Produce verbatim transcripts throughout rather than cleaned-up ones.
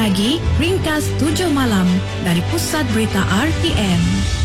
lagi Ringkas tujuh Malam dari Pusat Berita R T M.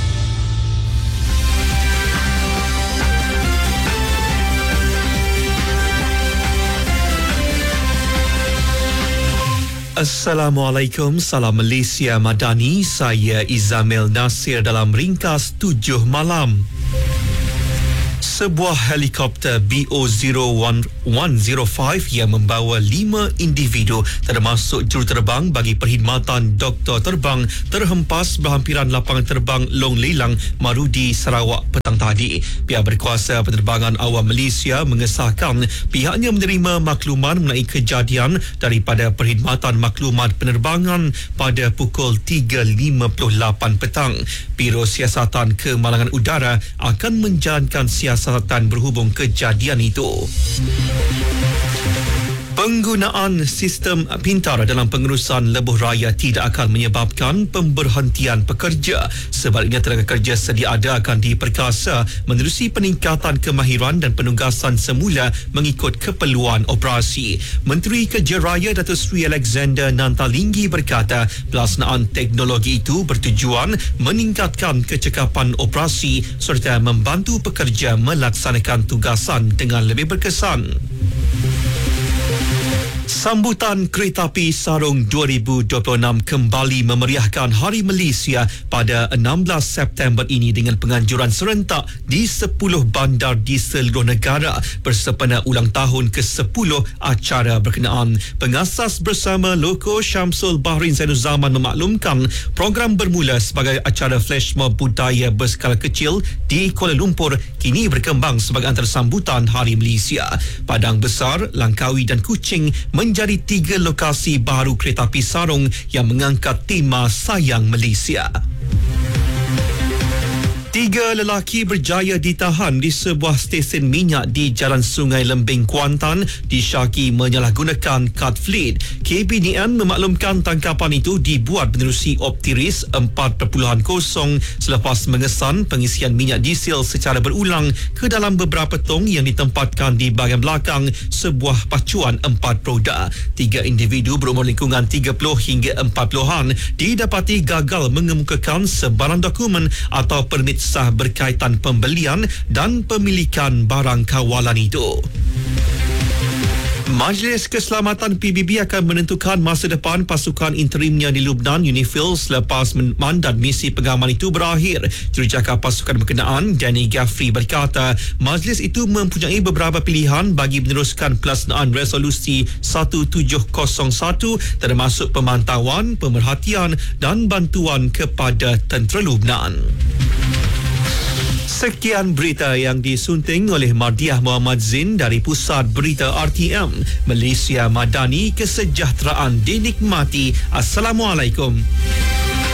Assalamualaikum, salam Malaysia Madani. Saya Izamil Nasir dalam Ringkas tujuh Malam. Sebuah helikopter B O zero one one zero five yang membawa lima individu termasuk juruterbang bagi perkhidmatan doktor terbang terhempas berhampiran lapangan terbang Long Lelang, Marudi, Sarawak petang tadi. Pihak berkuasa penerbangan awam Malaysia mengesahkan pihaknya menerima makluman mengenai kejadian daripada perkhidmatan maklumat penerbangan pada pukul tiga lima puluh lapan petang. Biro Siasatan Kemalangan Udara akan menjalankan siasatan berhubung kejadian itu. Penggunaan sistem pintar dalam pengurusan lebuh raya tidak akan menyebabkan pemberhentian pekerja. Sebaliknya, tenaga kerja sedia ada akan diperkasa menerusi peningkatan kemahiran dan penugasan semula mengikut keperluan operasi. Menteri Kerja Raya Datuk Seri Alexander Nantalinggi berkata pelaksanaan teknologi itu bertujuan meningkatkan kecekapan operasi serta membantu pekerja melaksanakan tugasan dengan lebih berkesan. Sambutan Kereta Api Sarung dua ribu dua puluh enam kembali memeriahkan Hari Malaysia pada enam belas September ini dengan penganjuran serentak di sepuluh bandar di seluruh negara bersempena ulang tahun ke sepuluh acara berkenaan. Pengasas bersama Loko Syamsul Bahrin Zainuzaman memaklumkan program bermula sebagai acara flash mob budaya berskala kecil di Kuala Lumpur kini berkembang sebagai antara sambutan Hari Malaysia. Padang Besar, Langkawi dan Kuching menjadi tiga lokasi baru kereta api sarung yang mengangkat tema Sayang Malaysia. Tiga lelaki berjaya ditahan di sebuah stesen minyak di Jalan Sungai Lembing, Kuantan disyaki menyalahgunakan kad fleet. K B D N memaklumkan tangkapan itu dibuat menerusi optiris empat titik kosong selepas mengesan pengisian minyak diesel secara berulang ke dalam beberapa tong yang ditempatkan di bahagian belakang sebuah pacuan empat roda. Tiga individu berumur lingkungan tiga puluh hingga empat puluhan didapati gagal mengemukakan sebarang dokumen atau permit sah berkaitan pembelian dan pemilikan barang kawalan itu. Majlis Keselamatan P B B akan menentukan masa depan pasukan interimnya di Lubnan UNIFIL selepas mandat misi pengaman itu berakhir. Jurucakap pasukan berkenaan Danny Gaffrey berkata majlis itu mempunyai beberapa pilihan bagi meneruskan pelaksanaan resolusi seribu tujuh ratus satu termasuk pemantauan, pemerhatian dan bantuan kepada tentera Lubnan. Sekian berita yang disunting oleh Mardiah Muhammad Zin dari Pusat Berita R T M. Malaysia Madani, kesejahteraan dinikmati. Assalamualaikum.